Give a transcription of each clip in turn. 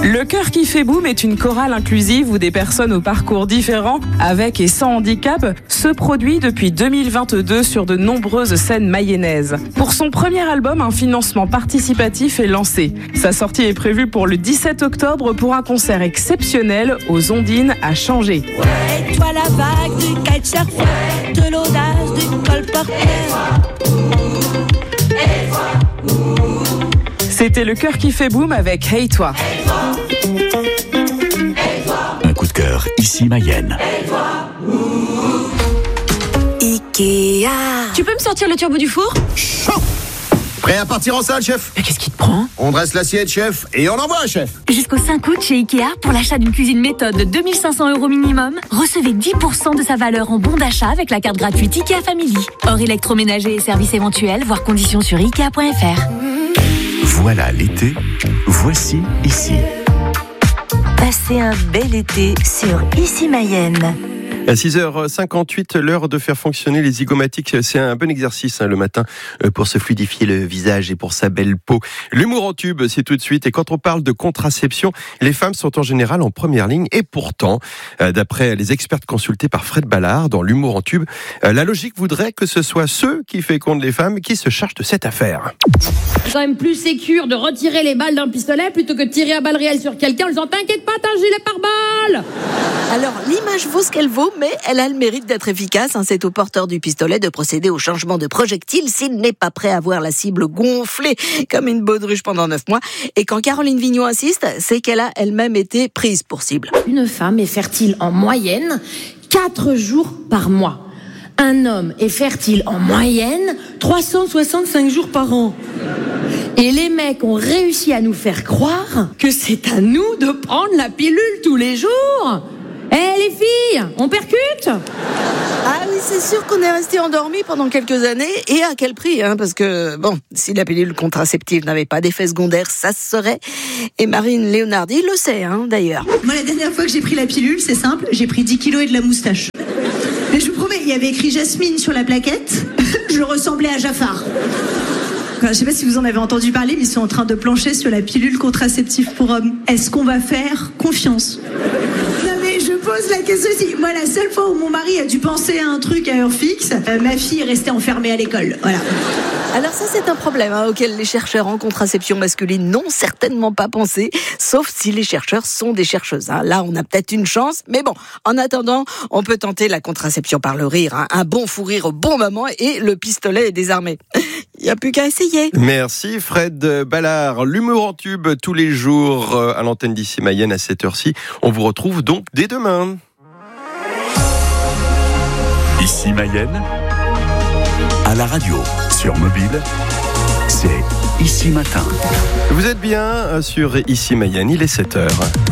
Le Cœur qui fait boum est une chorale inclusive où des personnes au parcours différents, avec et sans handicap, se produit depuis 2022 sur de nombreuses scènes mayennaises. Pour son premier album, un financement participatif est lancé. Sa sortie est prévue pour le 17 octobre pour un concert exceptionnel aux Ondines à Changé. Ouais, et toi la vague du kitesurf, de l'audace du colporteur. C'était Le Cœur qui fait boum avec Hey Toi. Un coup de cœur, ici Mayenne. Ikea. Tu peux me sortir le turbo du four ? Chaud. Prêt à partir en salle, chef ? Mais qu'est-ce qui te prend ? On dresse l'assiette, chef, et on envoie, chef. Jusqu'au 5 août chez Ikea, pour l'achat d'une cuisine méthode de 2500 € minimum, recevez 10% de sa valeur en bon d'achat avec la carte gratuite Ikea Family. Hors électroménager et services éventuels, voir conditions sur Ikea.fr. Voilà l'été, voici ici. Passez un bel été sur Ici Mayenne. À 6h58, l'heure de faire fonctionner les zygomatiques. C'est un bon exercice le matin pour se fluidifier le visage et pour sa belle peau. L'humour en tube, c'est tout de suite. Et quand on parle de contraception, les femmes sont en général en première ligne. Et pourtant, d'après les expertes consultées par Fred Ballard dans l'humour en tube, la logique voudrait que ce soit ceux qui fécondent les femmes qui se chargent de cette affaire. C'est quand même plus sécure de retirer les balles d'un pistolet plutôt que de tirer à balles réelles sur quelqu'un en disant « T'inquiète pas, t'as un gilet pare-balles !» Alors, l'image vaut ce qu'elle vaut, mais elle a le mérite d'être efficace. C'est au porteur du pistolet de procéder au changement de projectile s'il n'est pas prêt à voir la cible gonflée comme une baudruche pendant 9 mois. Et quand Caroline Vignon insiste, c'est qu'elle a elle-même été prise pour cible. Une femme est fertile en moyenne 4 jours par mois. Un homme est fertile en moyenne 365 jours par an. Et les mecs ont réussi à nous faire croire que c'est à nous de prendre la pilule tous les jours. Les filles, on percute ? Ah oui, c'est sûr qu'on est resté endormi pendant quelques années. Et à quel prix, parce que, si la pilule contraceptive n'avait pas d'effet secondaire, ça se saurait. Et Marine Léonardi le sait, d'ailleurs. Moi, la dernière fois que j'ai pris la pilule, c'est simple, j'ai pris 10 kilos et de la moustache. Mais je vous promets, il y avait écrit Jasmine sur la plaquette. Je ressemblais à Jafar. Je ne sais pas si vous en avez entendu parler, mais ils sont en train de plancher sur la pilule contraceptive pour hommes. Est-ce qu'on va faire confiance ? Non mais je pose la question aussi. Moi, la seule fois où mon mari a dû penser à un truc à heure fixe, ma fille est restée enfermée à l'école. Voilà. Alors ça, c'est un problème auquel les chercheurs en contraception masculine n'ont certainement pas pensé, sauf si les chercheurs sont des chercheuses. Là, on a peut-être une chance, mais en attendant, on peut tenter la contraception par le rire. Un bon fou rire au bon moment et le pistolet est désarmé. Il n'y a plus qu'à essayer. Merci Fred Ballard. L'humour en tube tous les jours à l'antenne d'Ici Mayenne à cette heure-ci. On vous retrouve donc dès demain. Ici Mayenne, à la radio, sur mobile, c'est Ici Matin. Vous êtes bien sur Ici Mayenne, il est 7h.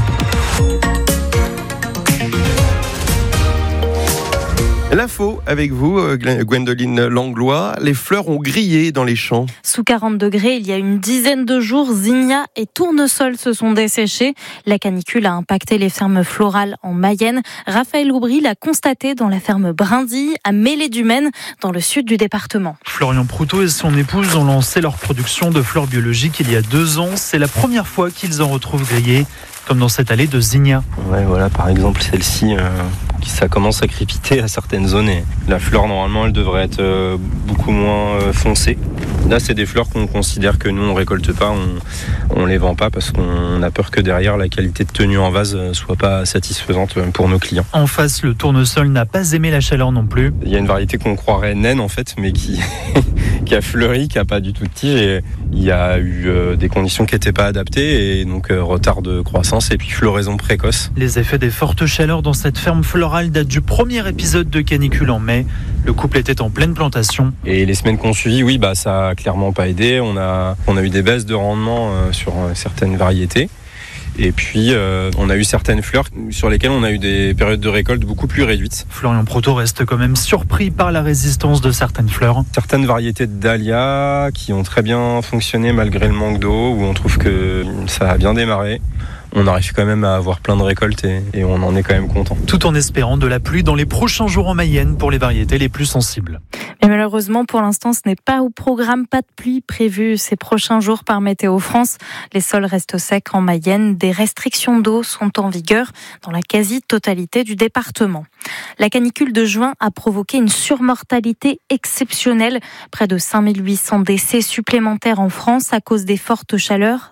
L'info avec vous, Gwendoline Langlois. Les fleurs ont grillé dans les champs. Sous 40 degrés, il y a une dizaine de jours, zinnias et tournesols se sont desséchés. La canicule a impacté les fermes florales en Mayenne. Raphaël Aubry l'a constaté dans la ferme Brindille, à Mêlée-du-Maine, dans le sud du département. Florian Proutot et son épouse ont lancé leur production de fleurs biologiques il y a 2 ans. C'est la première fois qu'ils en retrouvent grillées, comme dans cette allée de zinnias. Ouais, voilà, par exemple, celle-ci, ça commence à crépiter à certaines zones et la fleur, normalement, elle devrait être beaucoup moins foncée. Là, c'est des fleurs qu'on considère que nous, on récolte pas, on les vend pas parce qu'on a peur que derrière, la qualité de tenue en vase soit pas satisfaisante pour nos clients. En face, le tournesol n'a pas aimé la chaleur non plus. Il y a une variété qu'on croirait naine, en fait, mais qui a fleuri, qui a pas du tout de tige et il y a eu des conditions qui n'étaient pas adaptées et donc retard de croissance et puis floraison précoce. Les effets des fortes chaleurs dans cette ferme florale datent du premier épisode de canicule en mai. Le couple était en pleine plantation. Et les semaines qu'on suivi, ça a clairement pas aidé. On a eu des baisses de rendement sur certaines variétés. Et puis, on a eu certaines fleurs sur lesquelles on a eu des périodes de récolte beaucoup plus réduites. Florian Proutot reste quand même surpris par la résistance de certaines fleurs. Certaines variétés de dahlia qui ont très bien fonctionné malgré le manque d'eau, où on trouve que ça a bien démarré. On arrive quand même à avoir plein de récoltes et on en est quand même content. Tout en espérant de la pluie dans les prochains jours en Mayenne pour les variétés les plus sensibles. Et malheureusement, pour l'instant, ce n'est pas au programme. Pas de pluie prévue ces prochains jours par Météo France. Les sols restent secs en Mayenne. Des restrictions d'eau sont en vigueur dans la quasi-totalité du département. La canicule de juin a provoqué une surmortalité exceptionnelle. Près de 5800 décès supplémentaires en France à cause des fortes chaleurs.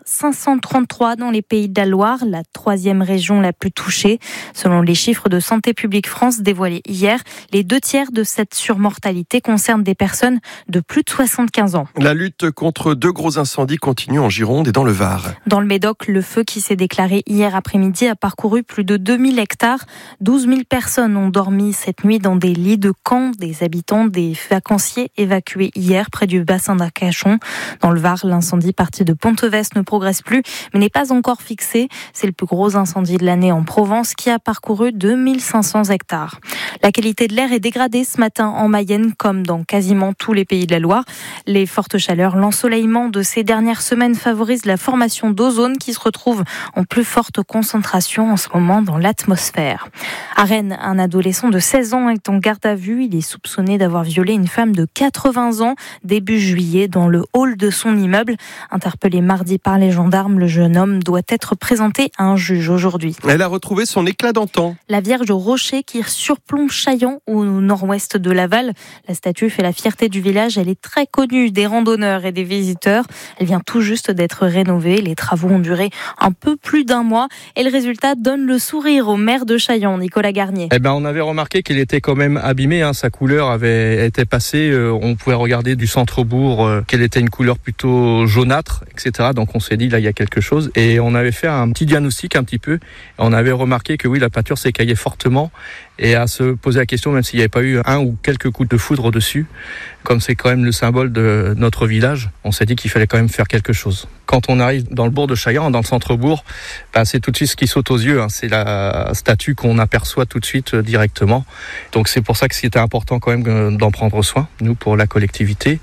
533 dans les Pays de la Loire, la 3e région la plus touchée. Selon les chiffres de Santé publique France dévoilés hier, les 2/3 de cette surmortalité concernent des personnes de plus de 75 ans. La lutte contre 2 gros incendies continue en Gironde et dans le Var. Dans le Médoc, le feu qui s'est déclaré hier après-midi a parcouru plus de 2000 hectares. 12 000 personnes ont dormi cette nuit dans des lits de camps. Des habitants, des vacanciers évacués hier près du bassin d'Arcachon. Dans le Var, l'incendie parti de Ponteves ne progresse plus, mais n'est pas encore fixé. C'est le plus gros incendie de l'année en Provence qui a parcouru 2500 hectares. La qualité de l'air est dégradée ce matin en Mayenne, comme dans quasiment tous les Pays de la Loire. Les fortes chaleurs, l'ensoleillement de ces dernières semaines favorisent la formation d'ozone qui se retrouve en plus forte concentration en ce moment dans l'atmosphère. À Rennes, un adolescent de 16 ans est en garde à vue. Il est soupçonné d'avoir violé une femme de 80 ans début juillet dans le hall de son immeuble. Interpellé mardi par les gendarmes, le jeune homme doit être présenté à un juge aujourd'hui. Elle a retrouvé son éclat d'antan. La Vierge au rocher qui surplombe Chaillans au nord-ouest de Laval. La statue fait la fierté du village. Elle est très connue des randonneurs et des visiteurs. Elle vient tout juste d'être rénovée. Les travaux ont duré un peu plus d'1 mois et le résultat donne le sourire au maire de Chaillans, Nicolas Garnier. On avait remarqué qu'il était quand même abîmé. Sa couleur avait été passée. On pouvait regarder du centre-bourg qu'elle était une couleur plutôt jaunâtre, etc. Donc on s'est dit là il y a quelque chose. Et on avait fait un petit diagnostic un petit peu. On avait remarqué que oui, la peinture s'écaillait fortement. Et à se poser la question, même s'il n'y avait pas eu un ou quelques coups de foudre dessus, comme c'est quand même le symbole de notre village, on s'est dit qu'il fallait quand même faire quelque chose. Quand on arrive dans le bourg de Chaillans, dans le centre-bourg, c'est tout de suite ce qui saute aux yeux. C'est la statue qu'on aperçoit tout de suite directement. Donc c'est pour ça que c'était important quand même d'en prendre soin, nous, pour la collectivité.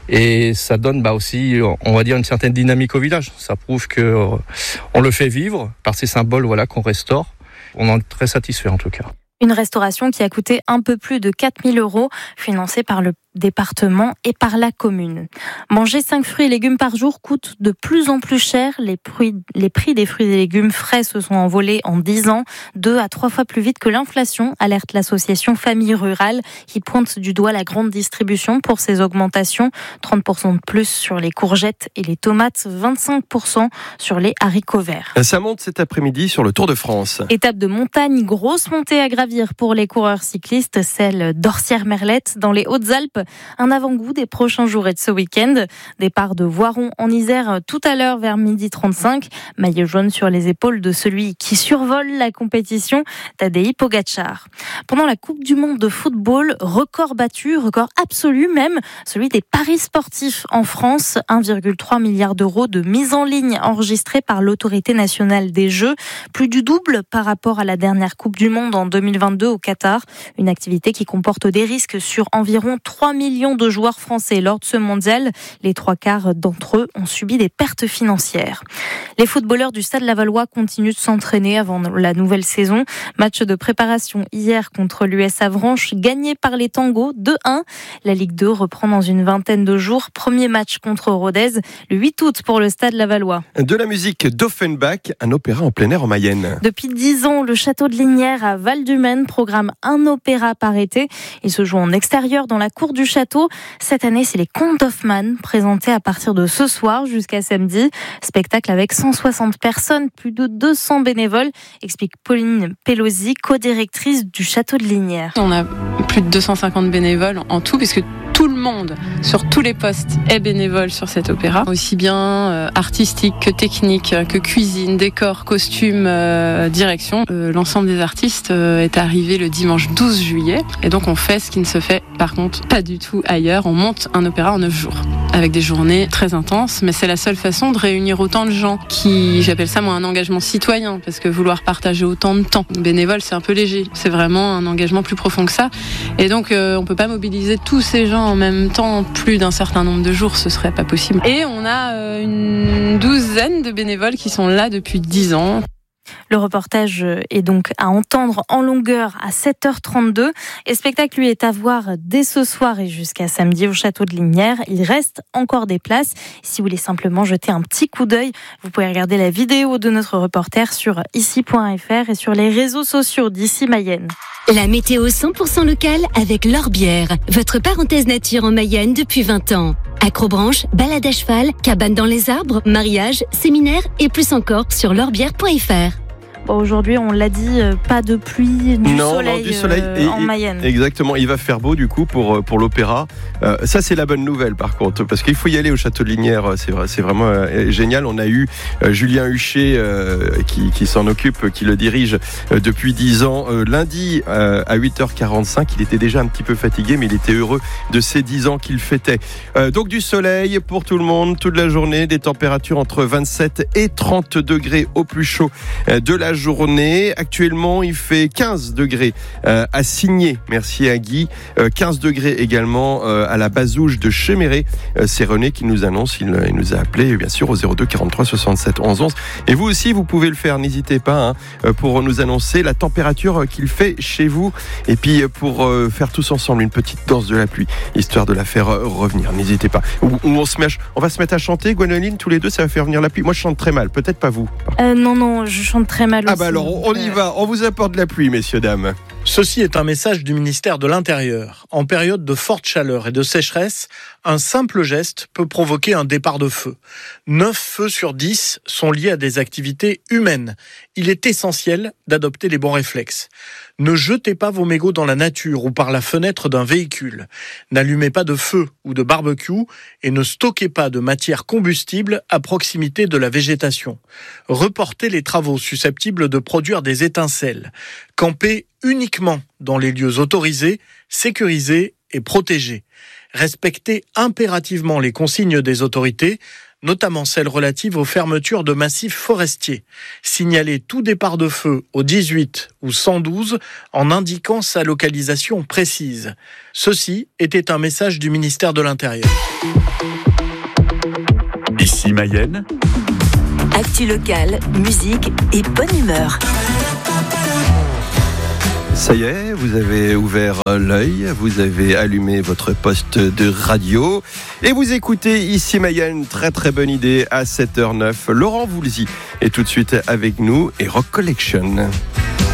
Et ça donne aussi, on va dire, une certaine dynamique au village. Ça prouve qu'on le fait vivre par ces symboles qu'on restaure. On en est très satisfait en tout cas. Une restauration qui a coûté un peu plus de 4 000 €, financée par le département et par la commune. Manger 5 fruits et légumes par jour coûte de plus en plus cher. Les prix des fruits et légumes frais se sont envolés en 10 ans, 2 à 3 fois plus vite que l'inflation, alerte l'association Famille Rurale, qui pointe du doigt la grande distribution pour ces augmentations. 30% de plus sur les courgettes et les tomates, 25% sur les haricots verts. Ça monte cet après-midi sur le Tour de France. Étape de montagne, grosse montée à gravir pour les coureurs cyclistes, celle d'Orsières-Merlette dans les Hautes-Alpes. Un avant-goût des prochains jours et de ce week-end. Départ de Voiron en Isère tout à l'heure vers 12h35. Maillot jaune sur les épaules de celui qui survole la compétition, Tadej Pogačar. Pendant la Coupe du Monde de football, record battu, record absolu même, celui des paris sportifs en France. 1,3 milliard d'euros de mise en ligne enregistrée par l'autorité nationale des Jeux. Plus du double par rapport à la dernière Coupe du Monde en 2022 au Qatar. Une activité qui comporte des risques sur environ 3 millions de joueurs français lors de ce mondial. Les 3/4 d'entre eux ont subi des pertes financières. Les footballeurs du Stade Lavallois continuent de s'entraîner avant la nouvelle saison. Match de préparation hier contre l'US Avranches, gagné par les Tangos 2-1. La Ligue 2 reprend dans une vingtaine de jours. Premier match contre Rodez, le 8 août pour le Stade Lavallois. De la musique d'Offenbach, un opéra en plein air en Mayenne. Depuis 10 ans, le château de Lignières à Val-du-Maine programme un opéra par été. Il se joue en extérieur dans la cour du château. Cette année, c'est les Contes d'Hoffmann, présentés à partir de ce soir jusqu'à samedi. Spectacle avec 160 personnes, plus de 200 bénévoles, explique Pauline Pelosi, co-directrice du château de Lignières. On a plus de 250 bénévoles en tout, puisque tout le monde, sur tous les postes, est bénévole sur cet opéra. Aussi bien artistique que technique, que cuisine, décor, costume, direction. L'ensemble des artistes est arrivé le dimanche 12 juillet. Et donc on fait ce qui ne se fait par contre pas du tout ailleurs. On monte un opéra en 9 jours. Avec des journées très intenses. Mais c'est la seule façon de réunir autant de gens qui, j'appelle ça moi un engagement citoyen. Parce que vouloir partager autant de temps bénévole, c'est un peu léger. C'est vraiment un engagement plus profond que ça. Et donc on peut pas mobiliser tous ces gens en même temps, plus d'un certain nombre de jours, ce serait pas possible. Et on a une douzaine de bénévoles qui sont là depuis 10 ans. Le reportage est donc à entendre en longueur à 7h32. Et le spectacle, lui, est à voir dès ce soir et jusqu'à samedi au château de Lignières. Il reste encore des places. Si vous voulez simplement jeter un petit coup d'œil, vous pouvez regarder la vidéo de notre reporter sur ici.fr et sur les réseaux sociaux d'Ici Mayenne. La météo 100% locale avec L'Orbière, votre parenthèse nature en Mayenne depuis 20 ans. Acrobranche, balade à cheval, cabane dans les arbres, mariage, séminaire et plus encore sur l'orbière.fr. Aujourd'hui, on l'a dit, pas de pluie, du soleil en Mayenne. Exactement, il va faire beau du coup pour l'opéra. Ça, c'est la bonne nouvelle par contre, parce qu'il faut y aller au château de Lignières, c'est vraiment génial. On a eu Julien Huchet qui s'en occupe, qui le dirige depuis 10 ans. Lundi à 8h45, il était déjà un petit peu fatigué, mais il était heureux de ces 10 ans qu'il fêtait. Donc du soleil pour tout le monde, toute la journée, des températures entre 27 et 30 degrés au plus chaud de la journée. Actuellement, il fait 15 degrés à Signé. Merci à Guy. 15 degrés également à la Bazouge de Cheméret. C'est René qui nous annonce. Il nous a appelé, bien sûr, au 02 43 67 11 11. Et vous aussi, vous pouvez le faire. N'hésitez pas pour nous annoncer la température qu'il fait chez vous. Et puis, pour faire tous ensemble une petite danse de la pluie, histoire de la faire revenir. N'hésitez pas. Ou on va se mettre à chanter, Gwénoline, tous les deux, ça va faire venir la pluie. Moi, je chante très mal. Peut-être pas vous. Non, je chante très mal. Ah bah alors on y va, on vous apporte de la pluie, messieurs, dames. Ceci est un message du ministère de l'Intérieur. En période de forte chaleur et de sécheresse, un simple geste peut provoquer un départ de feu. 9 feux sur 10 sont liés à des activités humaines. Il est essentiel d'adopter les bons réflexes. Ne jetez pas vos mégots dans la nature ou par la fenêtre d'un véhicule. N'allumez pas de feu ou de barbecue et ne stockez pas de matière combustible à proximité de la végétation. Reportez les travaux susceptibles de produire des étincelles. Campez uniquement dans les lieux autorisés, sécurisés et protégés. Respectez impérativement les consignes des autorités, notamment celles relatives aux fermetures de massifs forestiers. Signalez tout départ de feu au 18 ou 112 en indiquant sa localisation précise. Ceci était un message du ministère de l'Intérieur. Ici Mayenne. Actu locale, musique et bonne humeur. Ça y est, vous avez ouvert l'œil, vous avez allumé votre poste de radio et vous écoutez Ici Mayenne, très très bonne idée à 7h09. Laurent Voulzy est tout de suite avec nous et Rock Collection.